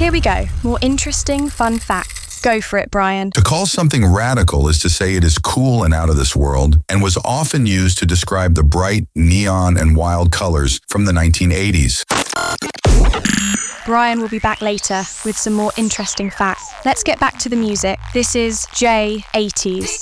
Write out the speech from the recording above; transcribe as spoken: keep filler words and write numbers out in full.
Here we go. More interesting, fun facts. Go for it, Brian. To call something radical is to say it is cool and out of this world, and was often used to describe the bright, neon, and wild colors from the nineteen eighties. Brian will be back later with some more interesting facts. Let's get back to the music. This is J eighties.